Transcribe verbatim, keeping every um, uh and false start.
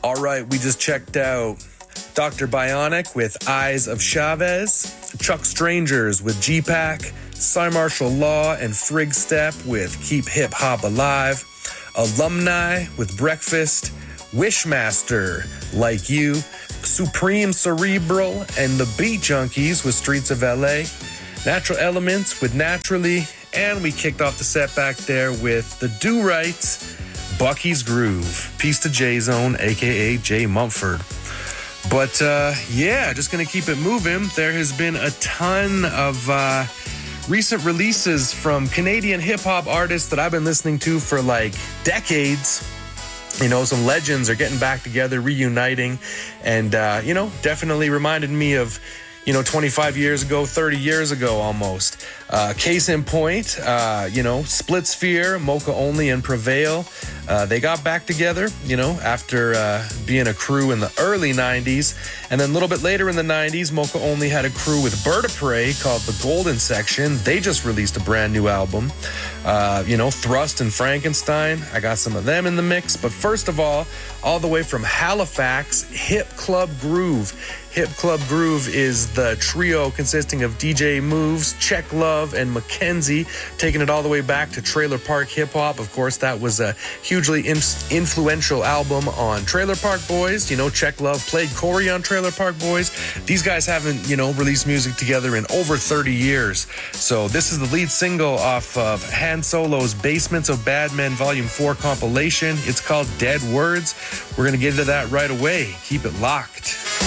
All right, we just checked out Doctor Bionic with Eyes of Chavez, Chuck Strangers with G-Pack, Cy Martial Law and Frig Step with Keep Hip Hop Alive, Alumni with Breakfast, Wishmaster, Like You, Supreme Cerebral and the Beat Junkies with Streets of L A, Natural Elements with Naturally, and we kicked off the set back there with the Do Rights, Bucky's Groove. Peace to J-Zone, a k a. Jay Mumford. But, uh, yeah, just going to keep it moving. There has been a ton of uh, recent releases from Canadian hip-hop artists that I've been listening to for, like, decades. You know, some legends are getting back together, reuniting, and, uh, you know, definitely reminded me of, you know, twenty-five years ago, thirty years ago almost. Uh, case in point, uh, you know, Split Sphere, Mocha Only, and Prevail. Uh, they got back together, you know, after uh, being a crew in the early nineties. And then a little bit later in the nineties, Mocha Only had a crew with Bird of Prey called The Golden Section. They just released a brand new album. Uh, you know, Thrust and Frankenstein. I got some of them in the mix. But first of all, all the way from Halifax, Hip Club Groove. Hip Club Groove is the trio consisting of D J Moves, Check Love, and Mackenzie, taking it all the way back to Trailer Park Hip Hop. Of course, that was a hugely in- influential album on Trailer Park Boys. You know, Check Love played Corey on Trailer Park Boys. These guys haven't, you know, released music together in over thirty years. So this is the lead single off of Han Solo's Basements of Bad Men Volume four compilation. It's called Dead Words. We're going to get into that right away. Keep it locked.